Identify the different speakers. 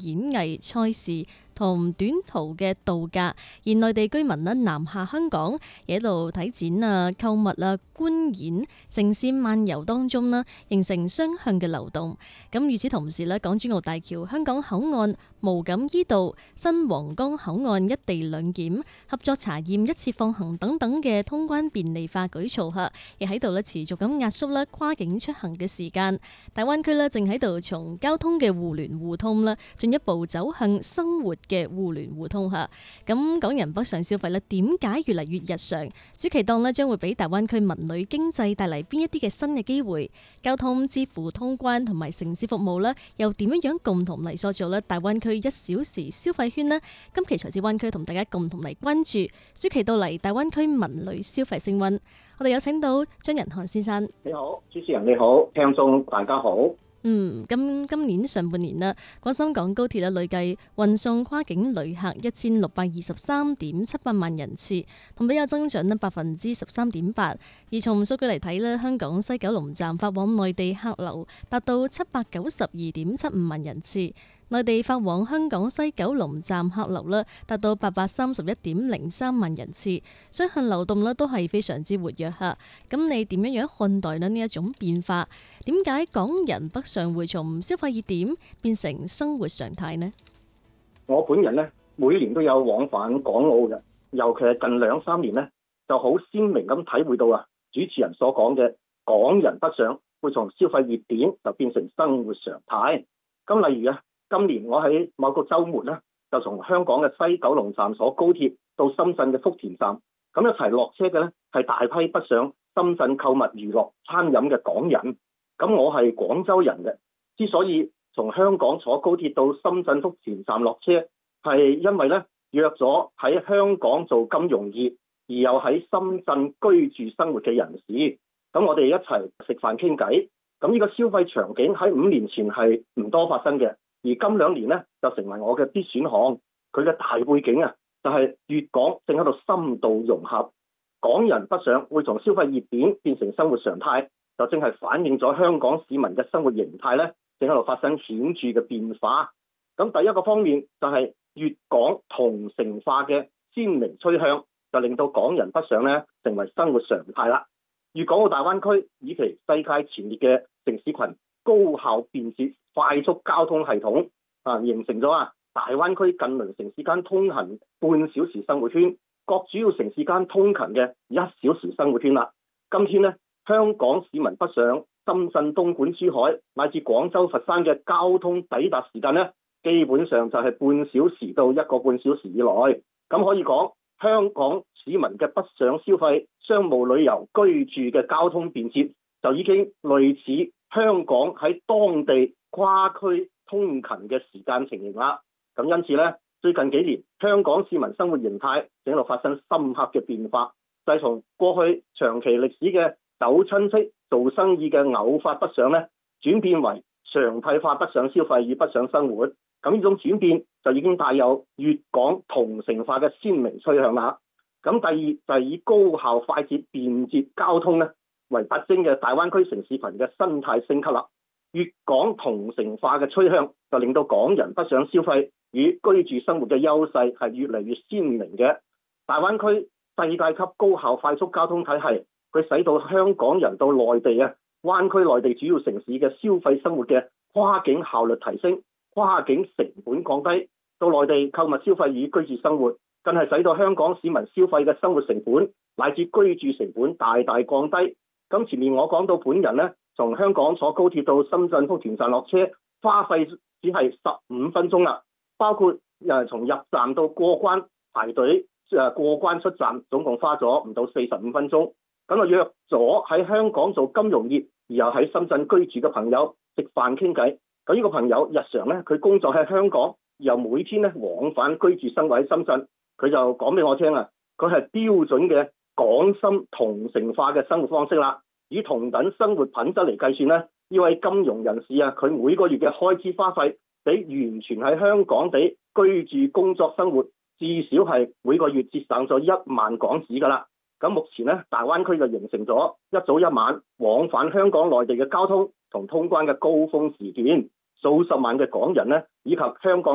Speaker 1: 演藝、賽事同短途嘅度假，而內地居民南下香港，喺度睇展啊、購物啊、觀演、城市漫遊當中形成雙向嘅流動。咁與此同時港珠澳大橋、香港口岸、蕪錦衣道、新皇崗口岸一地兩檢、合作查驗、一次放行等等嘅通關便利化舉措亦喺度持續咁壓縮跨境出行嘅時間。大灣區正喺度從交通嘅互聯互通進一步走向生活嘅互聯互通咁港人北上消費點解越嚟越日常？暑期檔將會俾大灣區文旅經濟帶嚟邊一啲嘅新嘅機會？交通、支付、通關同埋城市服務又點樣共同嚟塑造大灣區1小時消費圈呢？今期財智灣區同大家共同嚟關注暑期到嚟大灣區文旅消費升溫。我哋有請到張仁漢先生。
Speaker 2: 你好，主持人你好，聽眾大家好。
Speaker 1: 今年上半年廣深港高鐵累計運送跨境旅客1623.78萬人次，同比有增長13.8%。而從數據嚟睇香港西九龍站發往內地客流達到792.75萬人次。內地發往香港西九龍站客流達到831.03萬人次，雙向流動都係非常之活躍咁你點樣看待呢一種變化？點解港人北上會從消費熱點變成生活常態呢？
Speaker 2: 我本人每年都有往返港澳嘅，尤其係近2-3年就好鮮明咁體會到主持人所講嘅港人北上會從消費熱點就變成生活常態。咁例如今年我喺某個週末就從香港嘅西九龍站坐高鐵到深圳嘅福田站，咁一齊落車嘅係大批北上深圳購物、娛樂、餐飲嘅港人。咁我係廣州人嘅，之所以從香港坐高鐵到深圳福田站落車，係因為約咗喺香港做金融業而又喺深圳居住生活嘅人士，咁我哋一齊食飯傾偈。咁呢個消費場景喺5年前係唔多發生嘅。而今2年就成為我嘅必選項。佢嘅大背景就係粵港正喺度深度融合，港人北上會從消費熱點變成生活常態，就正係反映咗香港市民嘅生活形態正喺度發生顯著嘅變化。咁第一個方面就係粵港同城化嘅鮮明趨向，就令到港人北上成為生活常態啦。粵港澳大灣區以其世界前列嘅城市群，高效便捷快速交通系統形成咗大灣區近鄰城市間通行半小時生活圈，各主要城市間通勤嘅1小時生活圈啦。今天香港市民北上深圳、東莞、珠海乃至廣州、佛山嘅交通抵達時間基本上就係半小時到1個半小時以內。咁可以講，香港市民嘅北上消費、商務旅遊、居住嘅交通便捷，就已經類似香港喺當地跨區通勤嘅時間情形啦。咁因此最近幾年香港市民生活形態正喺度發生深刻嘅變化，就係從過去長期歷史嘅走親戚、做生意嘅偶發北上轉變為常態化北上消費與北上生活。咁呢種轉變就已經帶有粵港同城化嘅鮮明趨向啦。咁第二就係以高效、快捷、便捷交通為特徵嘅大灣區城市群嘅生態升級啦。粵港同城化嘅趨向就令到港人北上消費與居住生活嘅優勢係越嚟越鮮明嘅。大灣區世界級高效快速交通體系，佢使到香港人到內地灣區內地主要城市嘅消費生活嘅跨境效率提升，跨境成本降低，到內地購物消費與居住生活，更係使到香港市民消費嘅生活成本乃至居住成本大大降低。咁前面我講到本人從香港坐高鐵到深圳福田站落車，花費只係15分鐘啦，包括從入站到過關排隊過關出站，總共花咗唔到45分鐘。咁我約咗喺香港做金融業而又喺深圳居住嘅朋友食飯傾偈。咁呢個朋友日常佢工作喺香港，又每天往返居住生活喺深圳，佢就講俾我聽佢係標準嘅港深同城化嘅生活方式啦。以同等生活品質嚟計算呢位金融人士佢每個月嘅開支花費比完全喺香港地居住工作生活至少係每個月節省咗1萬港紙噶啦。咁目前大灣區就形成咗一早一晚往返香港內地嘅交通同通關嘅高峰時段，數十萬嘅港人以及香港